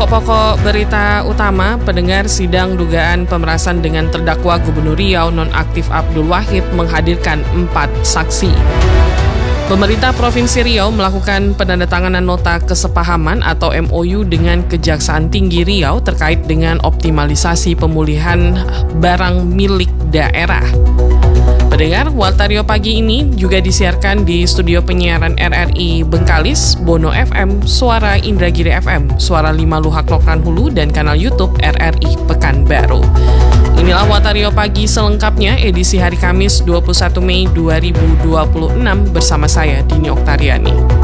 Pokok-pokok berita utama, pendengar sidang dugaan pemerasan dengan terdakwa Gubernur Riau nonaktif Abdul Wahid menghadirkan 4 saksi. Pemerintah Provinsi Riau melakukan penandatanganan nota kesepahaman atau MOU dengan Kejaksaan Tinggi Riau terkait dengan optimalisasi pemulihan barang milik daerah. Pendengar, Warta Riau pagi ini juga disiarkan di studio penyiaran RRI Bengkalis, Bono FM, Suara Indragiri FM, Suara 5 Luhak Lokran Hulu, dan kanal YouTube RRI Pekanbaru. Inilah Warta Riau pagi selengkapnya edisi hari Kamis 21 Mei 2026 bersama saya Dini Oktariani.